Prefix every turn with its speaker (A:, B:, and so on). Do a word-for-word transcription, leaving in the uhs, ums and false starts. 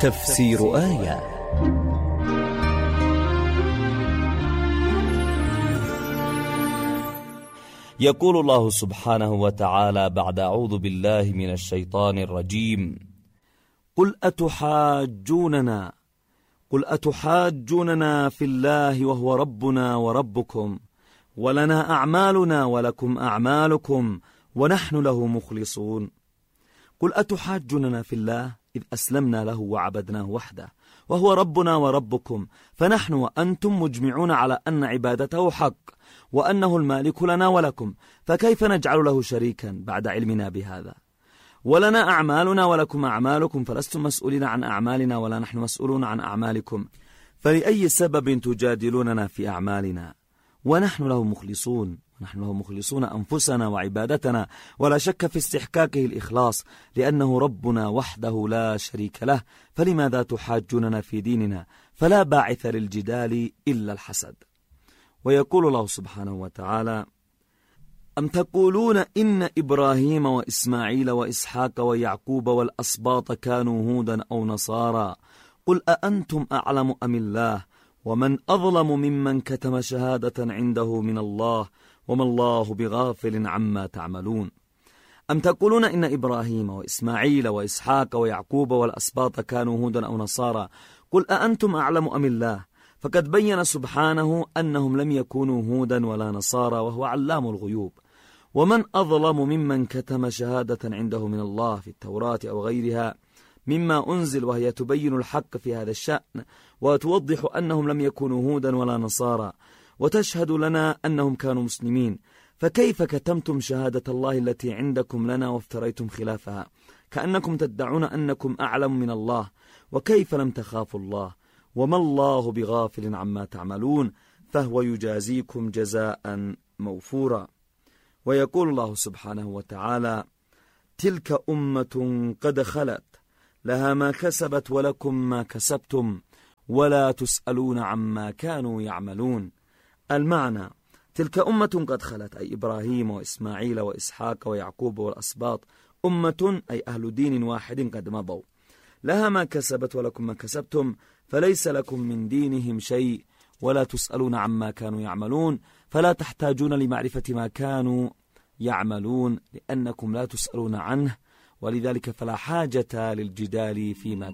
A: تفسير آية. يقول الله سبحانه وتعالى بعد أعوذ بالله من الشيطان الرجيم: قل أتحاجوننا قل أتحاجوننا في الله وهو ربنا وربكم ولنا أعمالنا ولكم أعمالكم ونحن له مخلصون. قل أتحاجوننا في الله إذ أسلمنا له وعبدناه وحده وهو ربنا وربكم، فنحن وأنتم مجمعون على أن عبادته حق وأنه المالك لنا ولكم، فكيف نجعل له شريكا بعد علمنا بهذا؟ ولنا أعمالنا ولكم أعمالكم، فلستم مسؤولين عن أعمالنا ولا نحن مسؤولون عن أعمالكم، فلأي سبب تجادلوننا في أعمالنا؟ ونحن له مخلصون ونحن له مخلصون أنفسنا وعبادتنا، ولا شك في استحقاقه الإخلاص، لأنه ربنا وحده لا شريك له، فلماذا تحاجوننا في ديننا؟ فلا باعث للجدال إلا الحسد. ويقول الله سبحانه وتعالى: أم تقولون إن إبراهيم وإسماعيل وإسحاق ويعقوب والأسباط كانوا هودا أو نصارى، قل أأنتم أعلم أم الله؟ ومن أظلم ممن كتم شهادة عنده من الله وما الله بغافل عما تعملون. أم تقولون إن إبراهيم وإسماعيل وإسحاق ويعقوب والأسباط كانوا هودا أو نصارى، قل أأنتم أعلم أم الله؟ فقد بين سبحانه أنهم لم يكونوا هودا ولا نصارى، وهو علام الغيوب. ومن أظلم ممن كتم شهادة عنده من الله في التوراة أو غيرها مما أنزل، وهي تبين الحق في هذا الشأن وتوضح أنهم لم يكونوا هودا ولا نصارى، وتشهد لنا أنهم كانوا مسلمين، فكيف كتمتم شهادة الله التي عندكم لنا وافتريتم خلافها، كأنكم تدعون أنكم أعلم من الله، وكيف لم تخافوا الله وما الله بغافل عما تعملون، فهو يجازيكم جزاء موفورا. ويقول الله سبحانه وتعالى: تلك أمة قد خلت لها ما كسبت ولكم ما كسبتم ولا تسألون عما كانوا يعملون. المعنى: تلك أمة قد خلت، أي إبراهيم وإسماعيل وإسحاق ويعقوب والأسباط، أمة أي أهل دين واحد قد مضوا، لها ما كسبت ولكم ما كسبتم، فليس لكم من دينهم شيء ولا تسألون عما كانوا يعملون، فلا تحتاجون لمعرفة ما كانوا يعملون لأنكم لا تسألون عنه، ولذلك فلا حاجة للجدال فيما